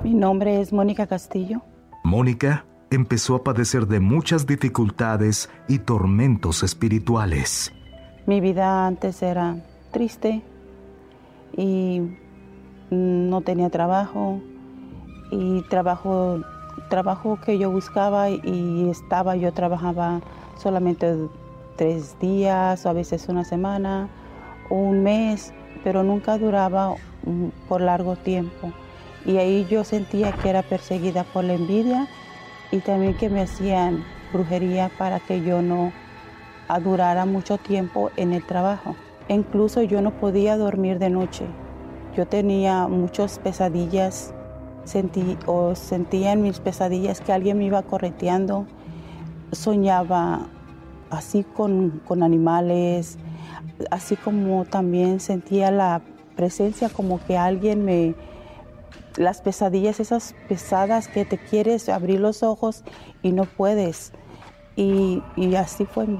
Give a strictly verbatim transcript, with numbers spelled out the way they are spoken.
Mi nombre es Mónica Castillo. Mónica empezó a padecer de muchas dificultades y tormentos espirituales. Mi vida antes era triste y no tenía trabajo. Y trabajo, trabajo que yo buscaba y estaba, yo trabajaba solamente tres días o a veces una semana o un mes, pero nunca duraba por largo tiempo. Y ahí yo sentía que era perseguida por la envidia y también que me hacían brujería para que yo no durara mucho tiempo en el trabajo. E incluso yo no podía dormir de noche. Yo tenía muchas pesadillas, sentí, o sentía en mis pesadillas que alguien me iba correteando. Soñaba así con, con animales, así como también sentía la presencia como que alguien me... Las pesadillas esas pesadas que te quieres abrir los ojos y no puedes. Y, y así fue.